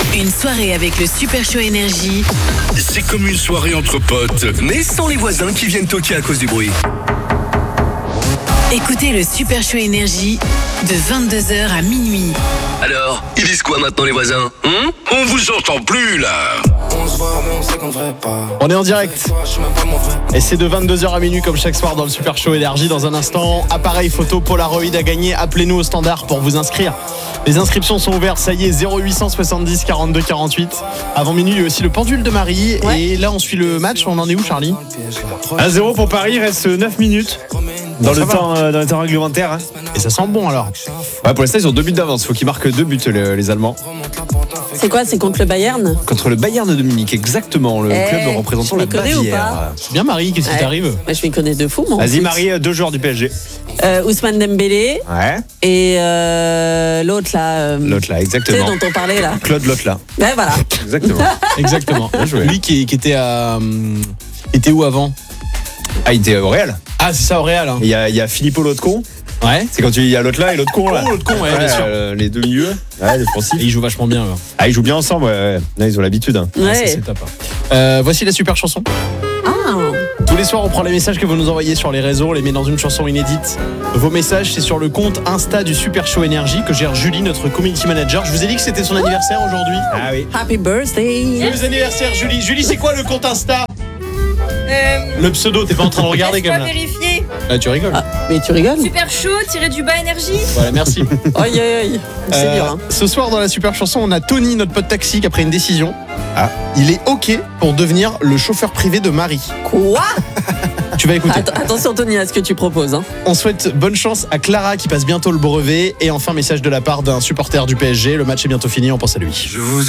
Une soirée avec le Super Show Énergie. C'est comme une soirée entre potes, mais sans les voisins qui viennent toquer à cause du bruit. Écoutez le Super Show Énergie de 22h à minuit. Alors, ils disent quoi maintenant les voisins? On vous entend plus là. On est en direct. Et c'est de 22h à minuit comme chaque soir dans le Super Show Énergie. Dans un instant, appareil photo Polaroid à gagner. Appelez-nous au standard pour vous inscrire. Les inscriptions sont ouvertes, ça y est, 0870 42 48. Avant minuit, il y a aussi le pendule de Marie. Ouais. Et là, on suit le match. On en est où, Charlie? 1-0 pour Paris, il reste 9 minutes dans le temps réglementaire. Et ça sent bon alors. Ouais, pour l'instant, ils ont 2 buts d'avance. Il faut qu'ils marquent 2 buts, les Allemands. C'est quoi? C'est contre le Bayern? Contre le Bayern de Munich, exactement. Le club représentant la Bavière. C'est bien, Marie, qu'est-ce qui t'arrive? Moi, je m'y connais de fou, moi. Vas-y, Marie, 2 joueurs du PSG. Ousmane Dembélé. Ouais. Et l'autre là. L'autre là, exactement. Tu sais, dont on parlait là. Claude l'autre là. Ouais, voilà. Exactement. Exactement. Lui qui était à. Était où avant? Ah, il était au Real. Ah, c'est ça, au Real. Hein. Il y a Filippo l'autre con. Ouais. C'est quand il y a l'autre là et l'autre con là. L'autre con, ouais, bien sûr. Les deux milieux. Ouais, défensifs. Et ils jouent vachement bien. Alors. Ah, ils jouent bien ensemble, ouais. Là, ils ont l'habitude. Hein. Ouais. Ça, c'est top. Voici la super chanson. Ah. Tous les soirs, on prend les messages que vous nous envoyez sur les réseaux, on les met dans une chanson inédite. Vos messages, c'est sur le compte Insta du Super Show Énergie que gère Julie, notre community manager. Je vous ai dit que c'était son anniversaire aujourd'hui. Ah oui. Happy birthday. Joyeux anniversaire, Julie. Julie, c'est quoi le compte Insta? Le pseudo, t'es pas en train de regarder comme là. Vérifier. Ah, tu rigoles. Ah, mais tu rigoles? Super chaud, tiré-du-bas énergie. Voilà, merci. Aïe, aïe, aïe. C'est dur, hein. Ce soir, dans la super chanson, on a Tony, notre pote taxi, qui a pris une décision. Ah. Il est OK pour devenir le chauffeur privé de Marie. Quoi? Tu vas écouter. Attention, Tony, à ce que tu proposes. Hein. On souhaite bonne chance à Clara qui passe bientôt le brevet. Et enfin, message de la part d'un supporter du PSG. Le match est bientôt fini, on pense à lui. Je vous